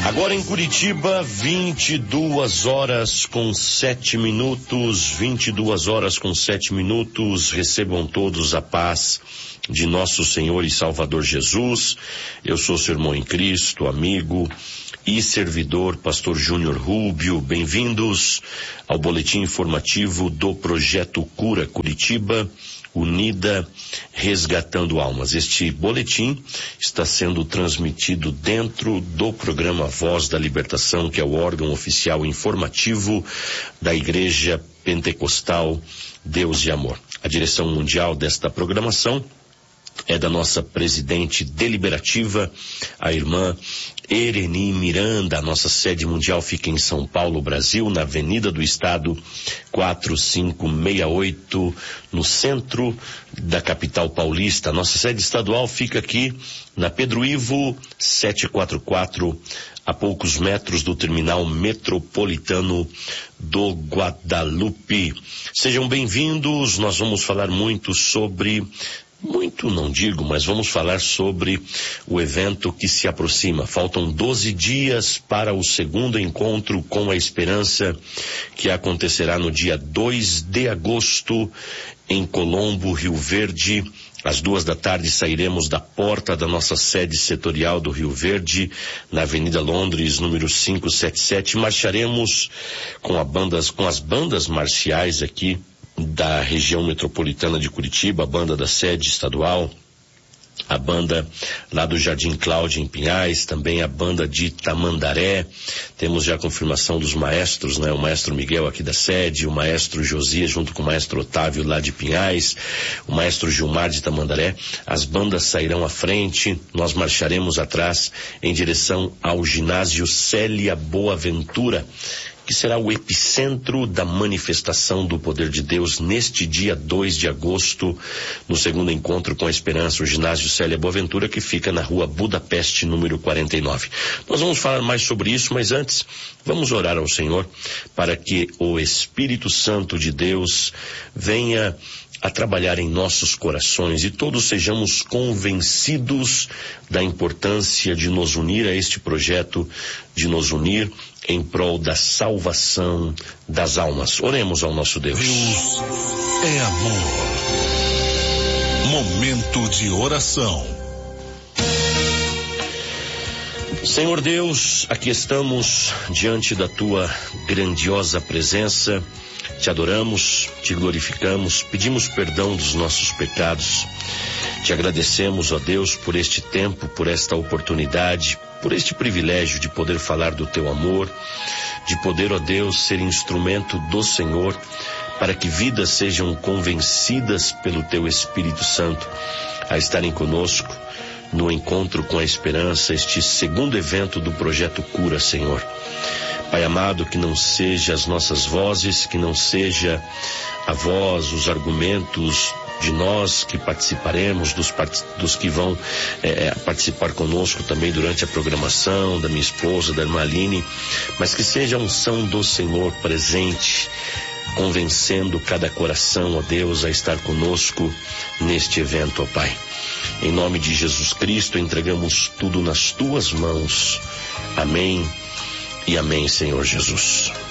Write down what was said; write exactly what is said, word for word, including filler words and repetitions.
Agora em Curitiba, vinte e duas horas com sete minutos, vinte e duas horas com sete minutos. Recebam todos a paz de nosso Senhor e Salvador Jesus. Eu sou seu irmão em Cristo, amigo e servidor, pastor Júnior Rubio. Bem-vindos ao boletim informativo do Projeto Cura Curitiba, Unida Resgatando Almas. Este boletim está sendo transmitido dentro do programa Voz da Libertação, que é o órgão oficial informativo da Igreja Pentecostal Deus e Amor. A direção mundial desta programação é da nossa presidente deliberativa, a irmã Ereni Miranda. A nossa sede mundial fica em São Paulo, Brasil, na Avenida do Estado quatro cinco seis oito, no centro da capital paulista. A nossa sede estadual fica aqui na Pedro Ivo setecentos e quarenta e quatro, a poucos metros do terminal metropolitano do Guadalupe. Sejam bem-vindos. Nós vamos falar muito sobre Muito não digo, mas vamos falar sobre o evento que se aproxima. Faltam doze dias para o segundo encontro com a esperança, que acontecerá no dia dois de agosto em Colombo, Rio Verde. Às duas da tarde sairemos da porta da nossa sede setorial do Rio Verde, na Avenida Londres, número quinhentos e setenta e sete. Marcharemos com, a bandas, com as bandas marciais aqui da região metropolitana de Curitiba, a banda da sede estadual, a banda lá do Jardim Cláudia em Pinhais, também a banda de Tamandaré. Temos já a confirmação dos maestros, né? O maestro Miguel aqui da sede, o maestro Josias junto com o maestro Otávio lá de Pinhais, o maestro Gilmar de Tamandaré. As bandas sairão à frente, nós marcharemos atrás em direção ao ginásio Célia Boaventura, que será o epicentro da manifestação do poder de Deus neste dia dois de agosto, no segundo encontro com a esperança, o ginásio Célia Boaventura, que fica na rua Budapeste, número quarenta e nove. Nós vamos falar mais sobre isso, mas antes, vamos orar ao Senhor para que o Espírito Santo de Deus venha a trabalhar em nossos corações e todos sejamos convencidos da importância de nos unir a este projeto, de nos unir em prol da salvação das almas. Oremos ao nosso Deus. Deus é amor. Momento de oração. Senhor Deus, aqui estamos diante da tua grandiosa presença. Te adoramos, te glorificamos, pedimos perdão dos nossos pecados. Te agradecemos, ó Deus, por este tempo, por esta oportunidade, por este privilégio de poder falar do teu amor, de poder, ó Deus, ser instrumento do Senhor, para que vidas sejam convencidas pelo teu Espírito Santo a estarem conosco no encontro com a esperança, este segundo evento do Projeto Cura, Senhor. Pai amado, que não seja as nossas vozes, que não seja a voz, os argumentos de nós que participaremos, dos, part... dos que vão é, participar conosco também durante a programação, da minha esposa, da irmã Aline, mas que seja a unção do Senhor presente, convencendo cada coração, ó Deus, a estar conosco neste evento, ó Pai. Em nome de Jesus Cristo, entregamos tudo nas tuas mãos. Amém. E amém, Senhor Jesus.